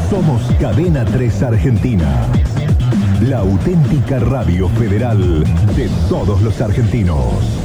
Somos Cadena 3 Argentina, la auténtica radio federal de todos los argentinos.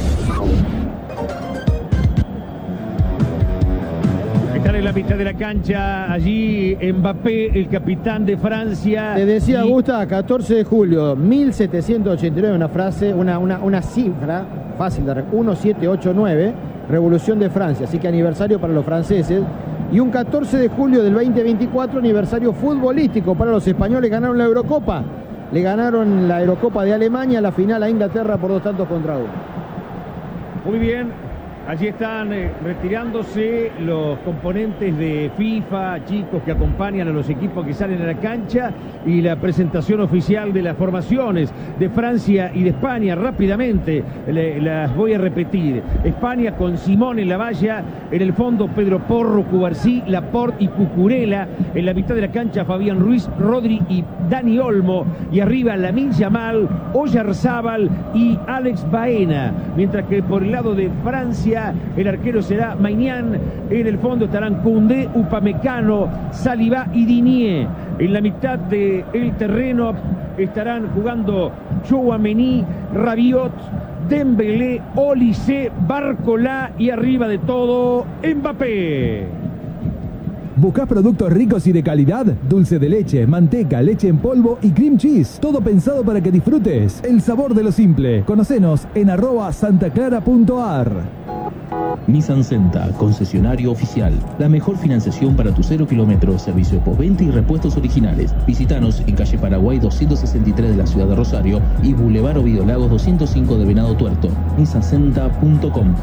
Están en la mitad de la cancha, allí Mbappé, el capitán de Francia. Te decía, Augusta, 14 de julio, 1789, una frase, una cifra fácil de recordar, 1789, Revolución de Francia, así que aniversario para los franceses. Y un 14 de julio del 2024, aniversario futbolístico para los españoles. Ganaron la Eurocopa. Le ganaron la Eurocopa de Alemania, la final a Inglaterra por 2-1. Muy bien. Allí están retirándose los componentes de FIFA, chicos que acompañan a los equipos que salen a la cancha, y la presentación oficial de las formaciones de Francia y de España. Rápidamente las voy a repetir. España con Simón en la valla, en el fondo Pedro Porro, Cubarsí, Laporte y Cucurella. En la mitad de la cancha Fabián Ruiz, Rodri y Dani Olmo. Y arriba Lamine Yamal, Oyarzábal y Alex Baena. Mientras que por el lado de Francia, el arquero será Maignan. En el fondo estarán Koundé, Upamecano, Saliba y Digne. En la mitad del terreno estarán jugando Tchouaméni, Rabiot, Dembélé, Olise, Barcola y arriba de todo Mbappé. ¿Buscás productos ricos y de calidad? Dulce de leche, manteca, leche en polvo y cream cheese. Todo pensado para que disfrutes el sabor de lo simple. Conocenos en @santaclara.ar. Nissan Senta, concesionario oficial. La mejor financiación para tu 0 kilómetros, servicio de postventa y repuestos originales. Visítanos en calle Paraguay 263 de la ciudad de Rosario y Boulevard Ovidio Lagos 205 de Venado Tuerto. nissancenta.com.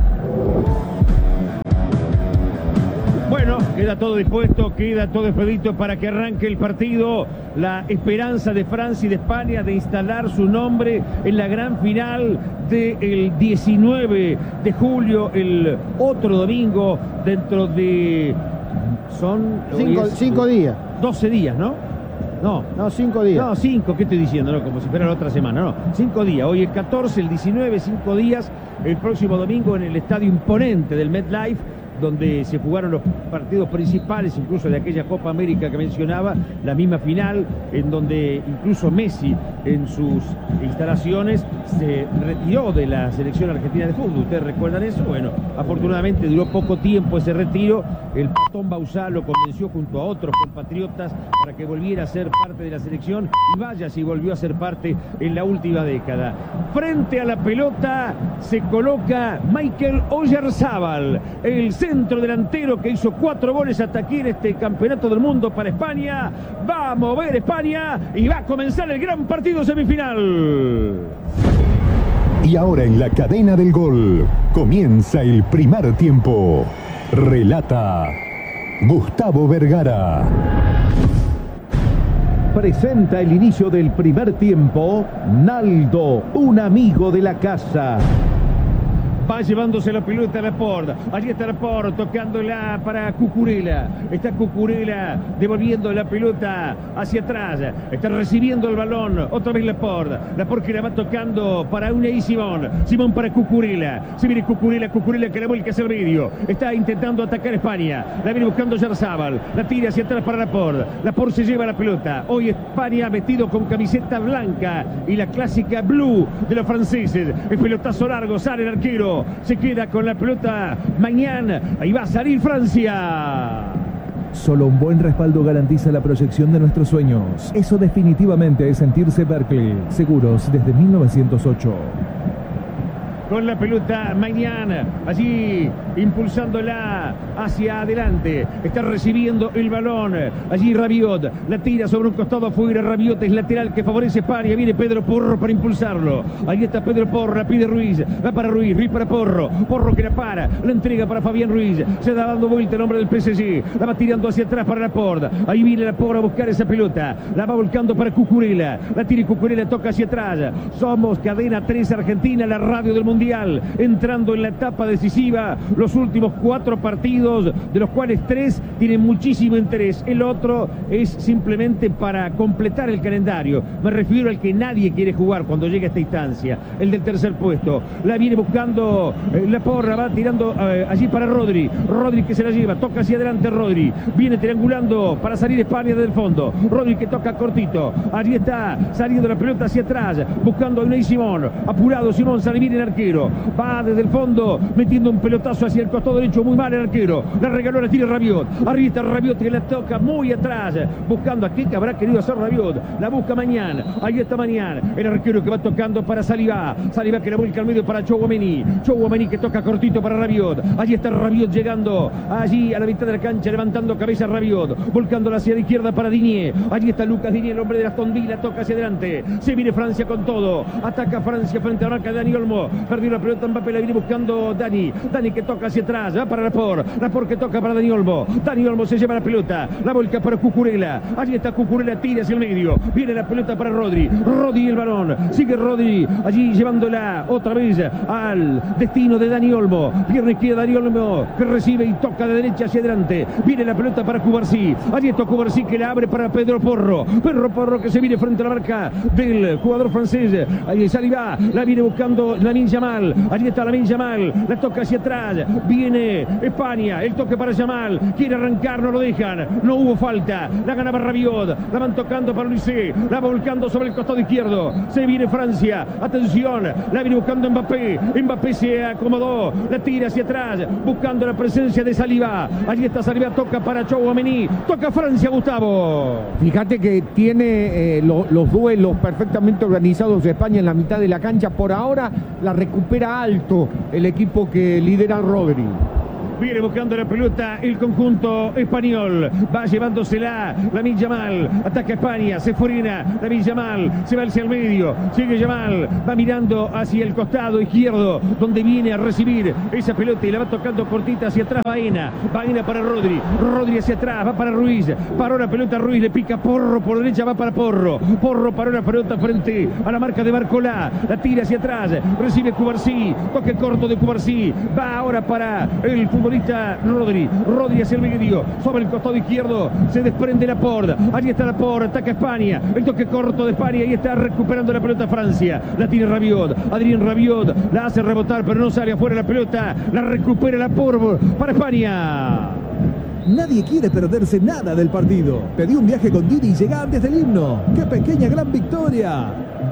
Bueno, queda todo dispuesto, queda todo expedito para que arranque el partido. La esperanza de Francia y de España de instalar su nombre en la gran final del 19 de julio, el otro domingo, dentro de... son... 5 días. 12 días, ¿no? No, 5 días. No, 5, ¿qué estoy diciendo? No, como si fuera la otra semana, no. 5 días. Hoy es 14, el 19, 5 días. El próximo domingo en el estadio imponente del MetLife, donde se jugaron los partidos principales, incluso de aquella Copa América que mencionaba, la misma final, en donde incluso Messi en sus instalaciones se retiró de la selección argentina de fútbol. ¿Ustedes recuerdan eso? Bueno, afortunadamente duró poco tiempo ese retiro. El Patón Bauzá lo convenció junto a otros compatriotas para que volviera a ser parte de la selección, y vaya si volvió a ser parte en la última década. Frente a la pelota se coloca Michael Oyarzábal, el centro delantero que hizo 4 goles hasta aquí en este campeonato del mundo para España. Va a mover España y va a comenzar el gran partido semifinal. Y ahora en la cadena del gol comienza el primer tiempo. Relata Gustavo Vergara. Presenta el inicio del primer tiempo Naldo, un amigo de la casa. Va llevándose la pelota a Laporte. Allí está Laporte tocándola para Cucurella. Está Cucurella devolviendo la pelota hacia atrás. Está recibiendo el balón. Otra vez Laporte. Laporte que la va tocando para Unai Simón. Simón para Cucurella. Se viene Cucurella. Cucurella que la vuelca hacia el medio. Está intentando atacar España. La viene buscando Oyarzábal. La tira hacia atrás para Laporte. Laporte se lleva la pelota. Hoy España vestido con camiseta blanca y la clásica blue de los franceses. El pelotazo largo. Sale el arquero. Se queda con la pelota Maignan. Ahí va a salir Francia. Solo un buen respaldo garantiza la proyección de nuestros sueños. Eso definitivamente es sentirse Berkeley. Seguros desde 1908. Con la pelota Maignan, allí impulsándola hacia adelante. Está recibiendo el balón. Allí Rabiot, la tira sobre un costado afuera. Rabiot es lateral que favorece España. Viene Pedro Porro para impulsarlo. Ahí está Pedro Porro, la pide Ruiz. Va para Ruiz, Ruiz para Porro. Porro que la para, la entrega para Fabián Ruiz. Se da dando vuelta el hombre del PSG. La va tirando hacia atrás para Laporte. Ahí viene Laporte a buscar esa pelota. La va volcando para Cucurella. La tira y Cucurella toca hacia atrás. Somos Cadena 3 Argentina, la radio del mundo Mundial, entrando en la etapa decisiva, los últimos 4 partidos, de los cuales 3 tienen muchísimo interés. El otro es simplemente para completar el calendario. Me refiero al que nadie quiere jugar cuando llega a esta instancia, el del tercer puesto. La viene buscando la porra, va tirando allí para Rodri. Rodri que se la lleva, toca hacia adelante Rodri. Viene triangulando para salir España del fondo. Rodri que toca cortito. Allí está saliendo la pelota hacia atrás, buscando a Unai Simón. Apurado Simón, sale bien el arquero. Va desde el fondo, metiendo un pelotazo hacia el costado derecho. Muy mal el arquero. La regaló, la tira Rabiot. Arriba está Rabiot que la toca muy atrás, buscando a qué que habrá querido hacer Rabiot. La busca Mañán. Ahí está Mañán. El arquero que va tocando para Saliba. Saliba que la vuelca al medio para Tchouaméni. Tchouaméni que toca cortito para Rabiot. Allí está Rabiot llegando allí a la mitad de la cancha, levantando cabeza Rabiot, volcándola hacia la izquierda para Digne. Allí está Lucas Digne, el hombre de Aston Villa, toca hacia adelante. Se viene Francia con todo. Ataca Francia frente a la marca de Dani Olmo. Perdió la pelota Mbappé, la viene buscando Dani. Dani que toca hacia atrás, va para Laporte. Laporte que toca para Dani Olmo. Dani Olmo se lleva la pelota, la volca para Cucurella. Allí está Cucurella, tira hacia el medio. Viene la pelota para Rodri. Rodri el balón. Sigue Rodri allí llevándola otra vez al destino de Dani Olmo. Pierna izquierda Dani Olmo que recibe y toca de derecha hacia adelante. Viene la pelota para Cubarsí. Allí está Cubarsí que la abre para Pedro Porro. Pedro Porro que se viene frente a la marca del jugador francés. Ahí Saliba, la viene buscando Lamine Yamal. Allí está Lamine Yamal, la toca hacia atrás. Viene España, el toque para Yamal. Quiere arrancar, no lo dejan. No hubo falta. La ganaba Rabiot. La van tocando para Olise. La va volcando sobre el costado izquierdo. Se viene Francia. Atención. La viene buscando Mbappé. Mbappé se acomodó. La tira hacia atrás. Buscando la presencia de Saliba. Allí está Saliba. Toca para Tchouaméni. Toca Francia, Gustavo. Fíjate que tiene los duelos perfectamente organizados de España en la mitad de la cancha. Por ahora la recupera alto el equipo que lidera Rodri. Viene buscando la pelota el conjunto español. Va llevándosela Lamine Yamal. Ataca España. Se frena Lamine Yamal. Se va hacia el medio. Sigue Yamal. Va mirando hacia el costado izquierdo, donde viene a recibir esa pelota y la va tocando cortita hacia atrás. Baena. Baena para Rodri. Rodri hacia atrás. Va para Ruiz. Paró la pelota Ruiz. Le pica Porro por derecha. Va para Porro. Porro paró la pelota frente a la marca de Barcolá. La tira hacia atrás. Recibe Cubarsí. Toque corto de Cubarsí. Va ahora para el fútbol. Rodri hacia el medio, sobre el costado izquierdo, se desprende Laporte. Allí está Laporte, ataca España. El toque corto de España y está recuperando la pelota Francia. La tiene Rabiot, Adrien Rabiot, la hace rebotar, pero no sale afuera la pelota. La recupera Laporte para España. Nadie quiere perderse nada del partido. Pedí un viaje con Didi y llega antes del himno. ¡Qué pequeña gran victoria!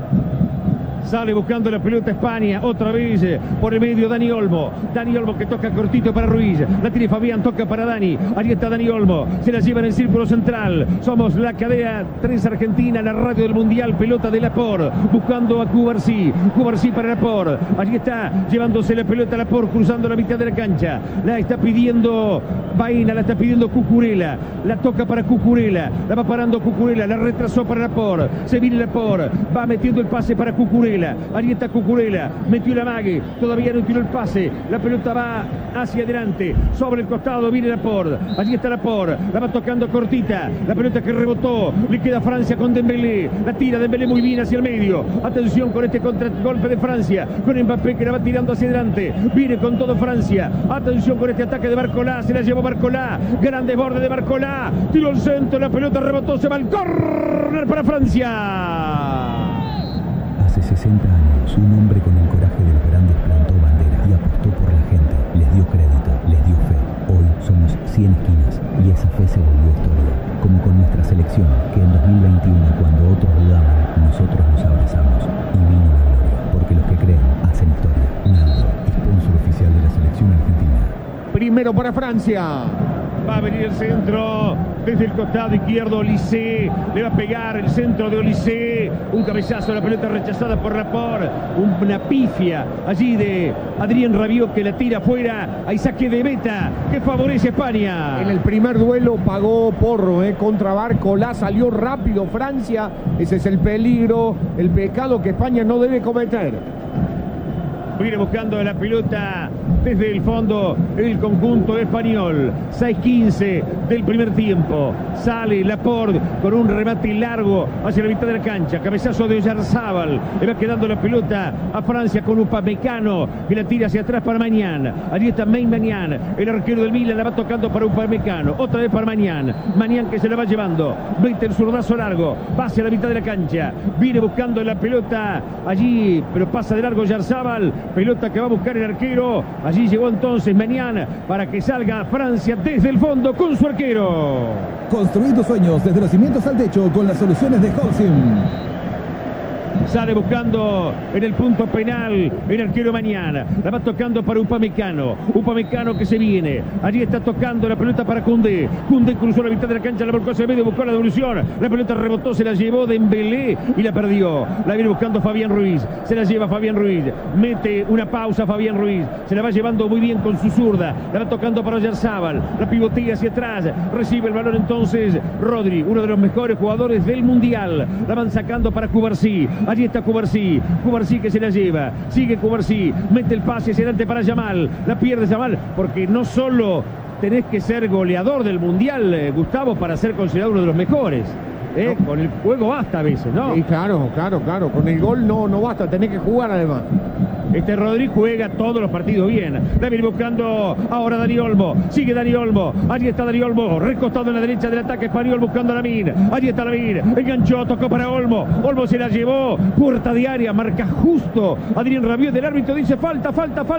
Sale buscando la pelota España, otra vez por el medio Dani Olmo. Dani Olmo que toca cortito para Ruiz. La tiene Fabián, toca para Dani. Allí está Dani Olmo, se la lleva en el círculo central. Somos la cadena 3 Argentina, la radio del Mundial. Pelota de Laporte, buscando a Cubarsí. Cubarsí para Laporte. Allí está llevándose la pelota Laporte, cruzando la mitad de la cancha. La está pidiendo Baena, la está pidiendo Cucurella. La toca para Cucurella. La va parando Cucurella, la retrasó para Laporte. Se viene Laporte, va metiendo el pase para Cucurella. Allí está Cucurella, metió la mague, todavía no tiró el pase, la pelota va hacia adelante, sobre el costado viene Laporte, allí está Laporte, la va tocando cortita, la pelota que rebotó, le queda Francia con Dembélé, la tira Dembélé muy bien hacia el medio, atención con este contragolpe de Francia, con Mbappé que la va tirando hacia adelante, viene con todo Francia, atención con este ataque de Barcolá, se la llevó Barcolá, gran desborde de Barcolá, tiró el centro, la pelota rebotó, se va al córner para Francia. Hace 60 años, un hombre con el coraje de los grandes plantó bandera y apostó por la gente, les dio crédito, les dio fe. Hoy somos 100 esquinas y esa fe se volvió historia, como con nuestra selección, que en 2021, cuando otros dudaban, nosotros nos abrazamos y vino la gloria, porque los que creen hacen historia. Naldo, sponsor oficial de la selección argentina. Primero para Francia. Va a venir el centro desde el costado izquierdo. Olise le va a pegar el centro de Olise. Un cabezazo, la pelota rechazada por Laporte. Una pifia allí de Adrien Rabiot que la tira afuera. Hay saque de meta que favorece a España. En el primer duelo pagó Porro contra Barcolá. Salió rápido Francia. Ese es el peligro, el pecado que España no debe cometer. Viene buscando la pelota desde el fondo el conjunto español. 6:15 del primer tiempo. Sale Laporte con un remate largo hacia la mitad de la cancha. Cabezazo de Oyarzábal. Le va quedando la pelota a Francia con Upamecano, que la tira hacia atrás para Mañán. Allí está Mañán, el arquero del Milan, la va tocando para Upamecano. Otra vez para Mañán. Mañán que se la va llevando. Mete el zurdazo largo. Va hacia la mitad de la cancha. Viene buscando la pelota allí, pero pasa de largo Oyarzábal. Pelota que va a buscar el arquero. Allí llegó entonces Mañán para que salga Francia desde el fondo con su arquero. Construir tus sueños desde los cimientos al techo con las soluciones de Holcim. Sale buscando en el punto penal el arquero Mañana. La va tocando para Upamecano. Upamecano que se viene. Allí está tocando la pelota para Koundé. Koundé cruzó la mitad de la cancha, la volcó hacia el medio, buscó la devolución. La pelota rebotó, se la llevó Dembélé y la perdió. La viene buscando Fabián Ruiz. Se la lleva Fabián Ruiz. Mete una pausa Fabián Ruiz. Se la va llevando muy bien con su zurda. La va tocando para Oyarzábal. La pivotea hacia atrás. Recibe el balón entonces Rodri, uno de los mejores jugadores del Mundial. La van sacando para Cubarsí. Allí está Cubarsí. Cubarsí que se la lleva. Sigue Cubarsí. Mete el pase hacia adelante para Yamal. La pierde Yamal porque no solo tenés que ser goleador del Mundial, Gustavo, para ser considerado uno de los mejores. No. Con el juego basta a veces, ¿no? Sí, claro. Con el gol no basta, tenés que jugar además. Este Rodri juega todos los partidos bien. La viene buscando ahora Dani Olmo. Sigue Dani Olmo. Allí está Dani Olmo. Recostado en la derecha del ataque español buscando a Lamine. Allí está Lamine. Enganchó, tocó para Olmo. Olmo se la llevó. Puerta de área. Marca justo Adrien Rabiot. El árbitro dice falta.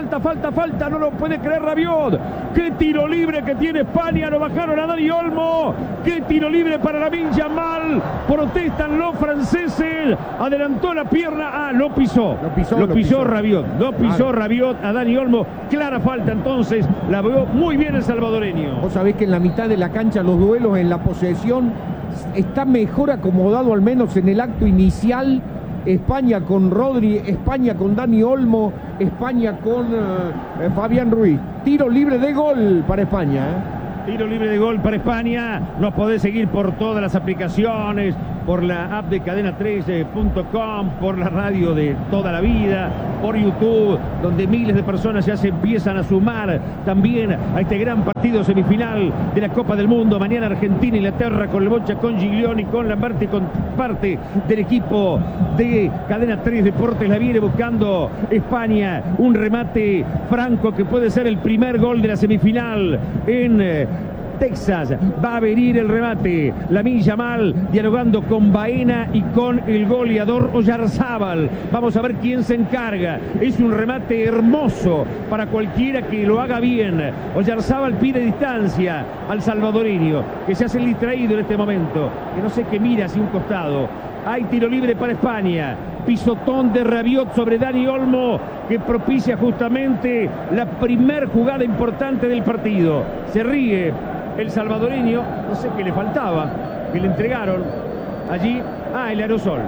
No lo puede creer Rabiot. Qué tiro libre que tiene España. Lo bajaron a Dani Olmo. Qué tiro libre para Lamine Yamal. Protestan los franceses. Adelantó la pierna. Lo pisó Rabiot. No pisó Rabiot a Dani Olmo. Clara falta entonces. La veo muy bien el salvadoreño. Vos sabés que en la mitad de la cancha los duelos en la posesión está mejor acomodado, al menos en el acto inicial. España con Rodri, España con Dani Olmo, España con Fabián Ruiz. Tiro libre de gol para España. Tiro libre de gol para España. Nos podés seguir por todas las aplicaciones, por la app de cadena3.com, por la radio de toda la vida, por YouTube, donde miles de personas ya se empiezan a sumar también a este gran partido semifinal de la Copa del Mundo. Mañana Argentina, Inglaterra, con el Bocha, con Giglioni, con Lamberti, con parte del equipo de Cadena 3 Deportes. La viene buscando España. Un remate franco que puede ser el primer gol de la semifinal en Texas. Va a venir el remate. Lamine Yamal dialogando con Baena y con el goleador Oyarzábal. Vamos a ver quién se encarga. Es un remate hermoso para cualquiera que lo haga bien. Oyarzábal pide distancia al salvadoreño, que se hace el distraído en este momento, que no sé qué mira hacia un costado. Hay tiro libre para España. Pisotón de Rabiot sobre Dani Olmo, que propicia justamente la primer jugada importante del partido. Se ríe el salvadoreño, no sé qué le faltaba, que le entregaron allí. El aerosol.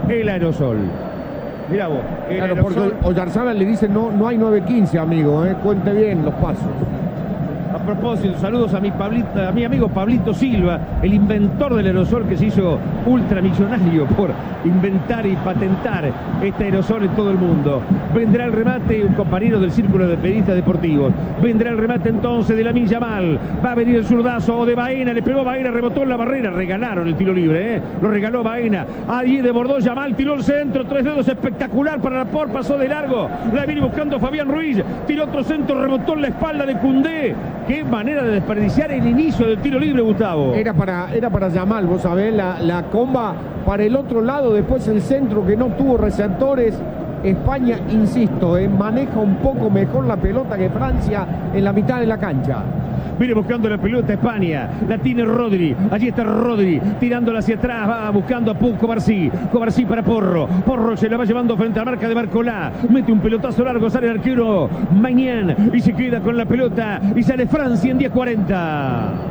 Mirá vos. Claro, porque Oyarzábal le dice no hay 9:15, amigo, cuente bien los pasos. A propósito, saludos a mi amigo Pablito Silva, el inventor del aerosol, que se hizo ultramillonario por inventar y patentar este aerosol en todo el mundo. Vendrá el remate, un compañero del Círculo de Periodistas Deportivos. Vendrá el remate entonces de Lamine Yamal. Va a venir el zurdazo de Baena, le pegó Baena, rebotó en la barrera. Regalaron el tiro libre, lo regaló Baena. Allí desbordó Yamal, tiró el centro, 3 dedos, espectacular para Laporte, pasó de largo. La viene buscando Fabián Ruiz, tiró otro centro, rebotó en la espalda de Koundé. Qué manera de desperdiciar el inicio del tiro libre, Gustavo. Era para Yamal, vos sabés, la comba para el otro lado, después el centro que no tuvo receptores. España, insisto, maneja un poco mejor la pelota que Francia en la mitad de la cancha. Viene buscando la pelota España. La tiene Rodri. Allí está Rodri. Tirándola hacia atrás. Va buscando a Cubarsí. Cubarsí para Porro. Porro se la va llevando frente a la marca de Barcolá. Mete un pelotazo largo. Sale el arquero Mañán. Y se queda con la pelota. Y sale Francia en 10:40.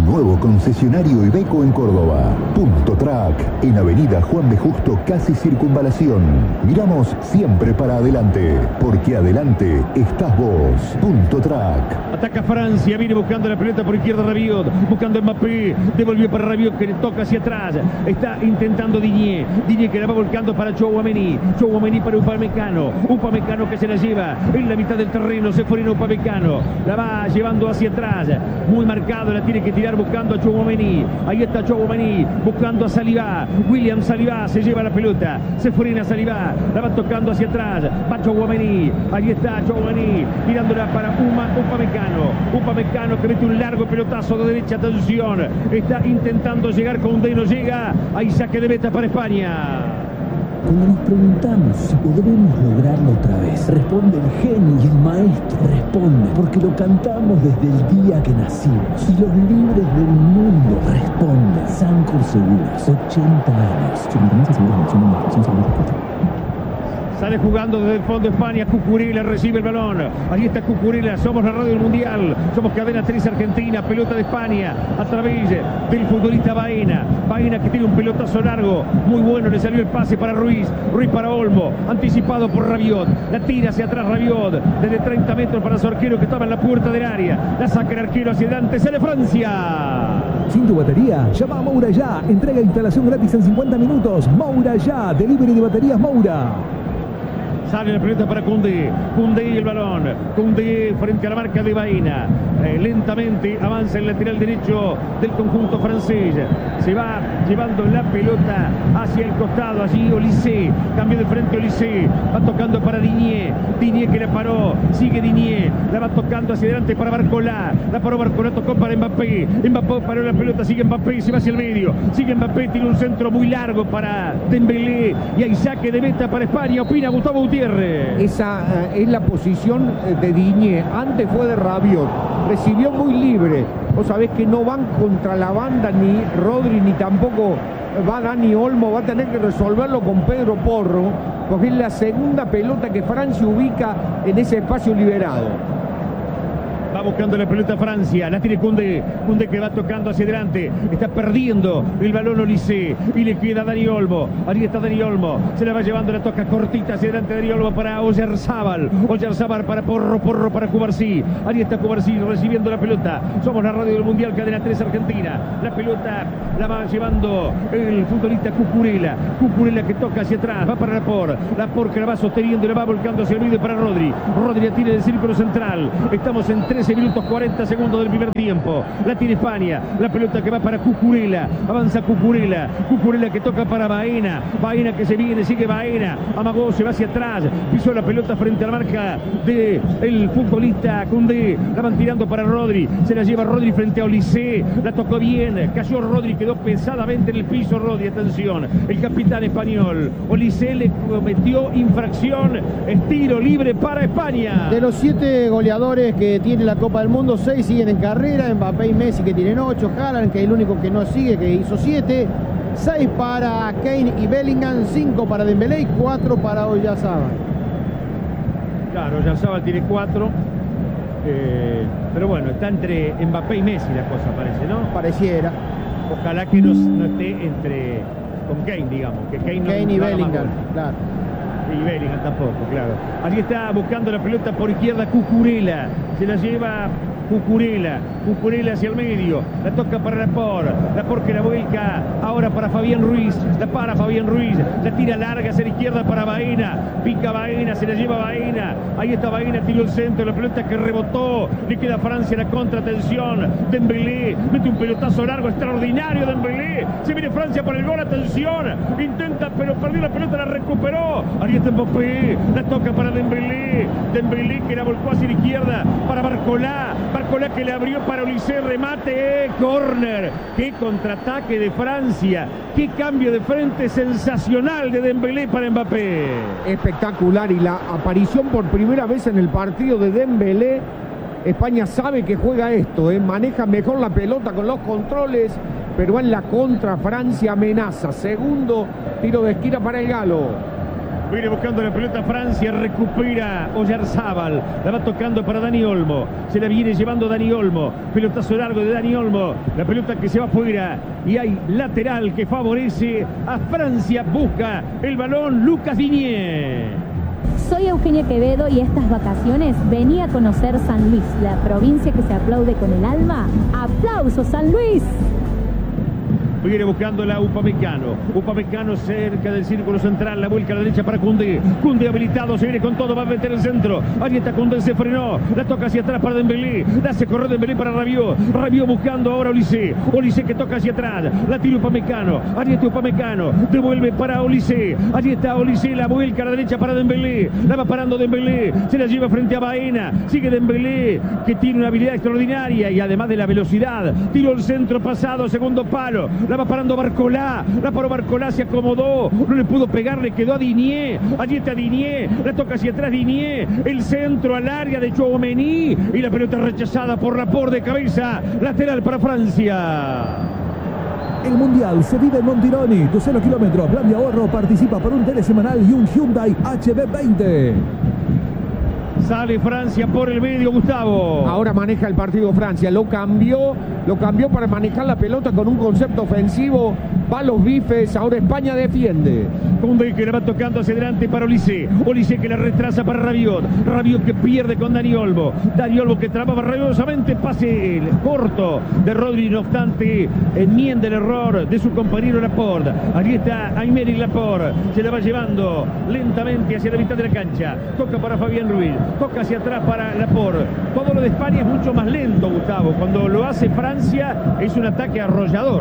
nuevo concesionario Iveco en Córdoba. Punto Track, en Avenida Juan B. Justo, casi Circunvalación. Miramos siempre para adelante, porque adelante estás vos. Punto Track. Ataca Francia, viene buscando la pelota por izquierda Rabiot, buscando Mbappé, devolvió para Rabiot que le toca hacia atrás, está intentando Digne que la va volcando para Tchouaméni para Upamecano que se la lleva en la mitad del terreno, se fue en Upamecano, la va llevando hacia atrás, muy marcado, la tiene que tirar buscando a Tchouaméni, ahí está Tchouaméni, buscando a Saliba, William Saliba se lleva la pelota, se frena Saliba, la va tocando hacia atrás, va Tchouaméni, ahí está Tchouaméni, tirándola para Upamecano que mete un largo pelotazo de derecha, atención, está intentando llegar con Koundé, no llega, hay saque de meta para España. Cuando nos preguntamos si podremos lograrlo otra vez, responde el genio y el maestro. Responde porque lo cantamos desde el día que nacimos. Y los libres del mundo responden. Sancor Seguros, 80 años. Sale jugando desde el fondo España, Cucurella recibe el balón, ahí está Cucurella, somos la radio del Mundial, somos Cadena 3 Argentina, pelota de España, a través del futbolista Baena que tiene un pelotazo largo, muy bueno, le salió el pase para Ruiz para Olmo, anticipado por Rabiot, la tira hacia atrás Rabiot, desde 30 metros para su arquero que estaba en la puerta del área, la saca el arquero hacia adelante, sale Francia. Sin tu batería, llama a Moura Ya, entrega e instalación gratis en 50 minutos, Moura Ya, delivery de baterías Moura. Sale la pelota para Koundé y el balón. Koundé frente a la marca de Baena. Lentamente avanza el lateral derecho del conjunto francés. Se va llevando la pelota hacia el costado. Allí Olise. Cambio de frente Olise. Va tocando para Digne que la paró. Sigue Digne. La va tocando hacia adelante para Barcola. La paró Barcola, tocó para Mbappé. Mbappé paró la pelota. Sigue Mbappé. Se va hacia el medio. Sigue Mbappé. Tiene un centro muy largo para Dembélé. Y hay saque de meta para España. Opina Gustavo Gutiérrez. Esa es la posición de Digne. Antes fue de Rabiot. Recibió muy libre. Vos sabés que no van contra la banda ni Rodri ni tampoco va Dani Olmo. Va a tener que resolverlo con Pedro Porro, porque es la segunda pelota que Francia ubica en ese espacio liberado. Va buscando la pelota Francia, la tiene Koundé que va tocando hacia adelante, está perdiendo el balón Olise y le queda Dani Olmo, ahí está Dani Olmo, se la va llevando, la toca cortita hacia adelante Dani Olmo para Oyarzabal para Porro para Cubarsí, ahí está Cubarsí recibiendo la pelota, somos la radio del Mundial, Cadena 3 Argentina, la pelota la va llevando el futbolista Cucurella que toca hacia atrás, va para Laporte que la va sosteniendo y la va volcando hacia el medio para Rodri la tira del círculo central, estamos en 13 minutos 40 segundos del primer tiempo. La tiene España. La pelota que va para Cucurella. Avanza Cucurella que toca para Baena que se viene, sigue Baena. Amagó, se va hacia atrás. Pisó la pelota frente a la marca del futbolista Koundé. La van tirando para Rodri. Se la lleva Rodri frente a Olise. La tocó bien. Cayó Rodri, quedó pesadamente en el piso Rodri. Atención. El capitán español. Olise le cometió infracción. Estilo libre para España. De los 7 goleadores que tiene la Copa del Mundo, 6 siguen en carrera, Mbappé y Messi que tienen 8, Haaland que es el único que no sigue, que hizo 7, 6 para Kane y Bellingham, 5 para Dembélé y 4 para Oyarzabal. Claro, Oyarzabal tiene 4, pero bueno, está entre Mbappé y Messi la cosa, parece, ¿no? Pareciera. Ojalá que no esté con Kane, digamos, que Kane y Bellingham, claro. Y Bellingham tampoco, claro. Allí está buscando la pelota por izquierda Cucurella. Se la lleva Cucurella hacia el medio. La toca para Laporte que la vuelca ahora para Fabián Ruiz. La para Fabián Ruiz. La tira larga hacia la izquierda para Baena. Pica Baena, se la lleva Baena. Ahí está Baena, tiró el centro. La pelota que rebotó. Le queda a Francia la contra. Atención. Dembélé mete un pelotazo largo extraordinario. Dembélé. Se viene Francia por el gol. Atención. Intenta, pero perdió la pelota. La recuperó. Ahí está Mbappé. La toca para Dembélé que la volcó hacia la izquierda para Barcola que le abrió para Olise, remate, córner. Qué contraataque de Francia, qué cambio de frente sensacional de Dembélé para Mbappé. Espectacular, y la aparición por primera vez en el partido de Dembélé. España sabe que juega esto, maneja mejor la pelota con los controles, pero en la contra Francia amenaza. Segundo tiro de esquina para el galo. Viene buscando la pelota Francia, recupera Oyarzábal, la va tocando para Dani Olmo, se la viene llevando Dani Olmo, pelotazo largo de Dani Olmo, la pelota que se va afuera y hay lateral que favorece a Francia, busca el balón Lucas Digne. Soy Eugenia Quevedo y estas vacaciones venía a conocer San Luis, la provincia que se aplaude con el alma. ¡Aplausos, San Luis! Viene buscando la Upamecano. Upamecano cerca del círculo central. La vuelca a la derecha para Koundé. Koundé habilitado. Se viene con todo. Va a meter el centro. Ahí está Koundé. Se frenó. La toca hacia atrás para Dembélé. La hace correr Dembélé para Rabiot. Rabiot buscando ahora a Olise. Olise que toca hacia atrás. La tira Upamecano. Ahí está Upamecano. Devuelve para Olise. Allí está Olise. La vuelca a la derecha para Dembélé. La va parando Dembélé. Se la lleva frente a Baena. Sigue Dembélé, que tiene una habilidad extraordinaria y además de la velocidad. Tiró el centro pasado. Segundo palo. La va parando Barcolá, la paró Barcolá, se acomodó, no le pudo pegar, le quedó a Digne, allí está Digne, la toca hacia atrás Digne, el centro al área de Chouameni y la pelota rechazada por Laporte de cabeza, lateral para Francia. El Mundial se vive en Montironi. Tu 0 kilómetros, plan de ahorro, participa por un tele semanal y un Hyundai HB20. Sale Francia por el medio, Gustavo. Ahora maneja el partido Francia. Lo cambió para manejar la pelota con un concepto ofensivo. Va a los bifes. Ahora España defiende. Koundé que le va tocando hacia adelante para Olise. Olise que la retrasa para Rabiot. Rabiot que pierde con Dani Olmo. Dani Olmo que trababa rabiosamente. Pase corto de Rodri. No obstante, enmienda el error de su compañero Laporte. Allí está Aymeric Laporte. Se la va llevando lentamente hacia la mitad de la cancha. Toca para Fabián Ruiz. Toca hacia atrás para Laporte. Todo lo de España es mucho más lento, Gustavo. Cuando lo hace Francia es un ataque arrollador.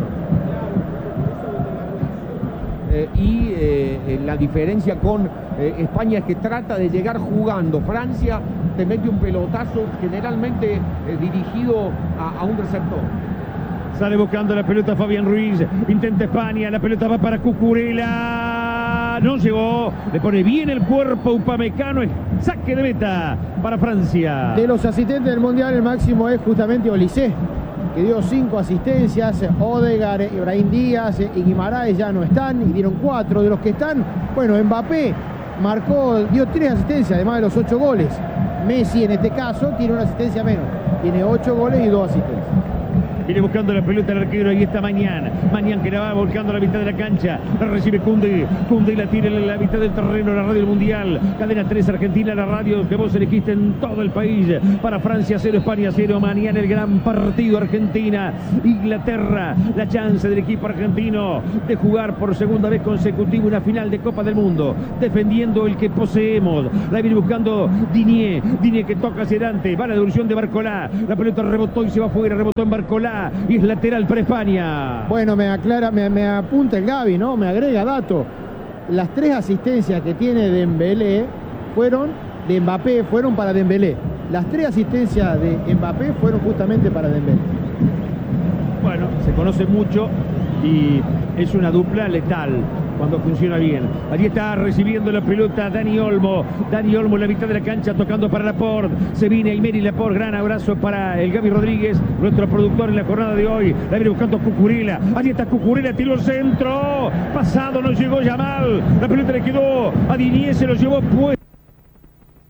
La diferencia con España es que trata de llegar jugando. Francia te mete un pelotazo generalmente dirigido a un receptor. Sale buscando la pelota Fabián Ruiz. Intenta España. La pelota va para Cucurella. No llegó. Le pone bien el cuerpo Upamecano. Saque de meta para Francia. De los asistentes del Mundial, el máximo es justamente Olise, que dio 5 asistencias. Odegaard, Ibrahim Díaz y Guimaraes ya no están y dieron 4. De los que están, bueno, Mbappé dio 3 asistencias, además de los 8 goles. Messi en este caso tiene una asistencia menos. Tiene 8 goles y 2 asistencias. Viene buscando la pelota el arquero, ahí está Mañán. Mañán que la va volcando a la mitad de la cancha. La recibe Koundé. Koundé la tira en la mitad del terreno, la radio del Mundial. Cadena 3 Argentina, la radio que vos elegiste en todo el país. Para Francia 0, España 0. Mañana el gran partido Argentina, Inglaterra. La chance del equipo argentino de jugar por segunda vez consecutiva una final de Copa del Mundo. Defendiendo el que poseemos. La viene buscando Digne. Digne que toca hacia adelante. Va la devolución de Barcolá. La pelota rebotó y se va afuera. Rebotó en Barcolá. Y es lateral para España. Bueno, me apunta el Gaby, ¿no? Me agrega dato. Las 3 asistencias que tiene Dembélé de Mbappé fueron para Dembélé. Las 3 asistencias de Mbappé fueron justamente para Dembélé. Bueno, se conoce mucho y es una dupla letal cuando funciona bien. Allí está recibiendo la pelota Dani Olmo. Dani Olmo en la mitad de la cancha tocando para Laporte. Se viene Aymeric Laporte. Gran abrazo para el Gaby Rodríguez, nuestro productor en la jornada de hoy. La viene buscando Cucurella. Allí está Cucurella, tiró el centro. Pasado, no llegó Yamal. La pelota le quedó a Digne, se lo llevó puesto.